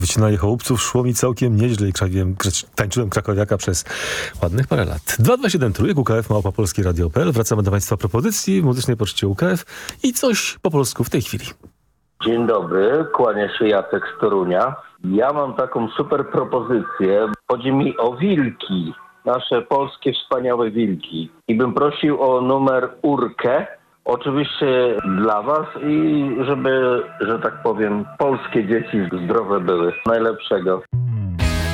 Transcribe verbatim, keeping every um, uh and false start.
Wycinanie chłopców szło mi całkiem nieźle i krzakiem, tańczyłem krakowiaka przez ładnych parę lat. dwa dwa siedem trójek, U K F, małpa polskie radio kropka p l. Wracamy do Państwa propozycji w muzycznej poczcie U K F i coś po polsku w tej chwili. Dzień dobry, kłania się Jacek z Torunia. Ja mam taką super propozycję. Chodzi mi o wilki, nasze polskie wspaniałe wilki. I bym prosił o numer Urkę. Oczywiście dla was i żeby, że tak powiem, polskie dzieci zdrowe były. Najlepszego.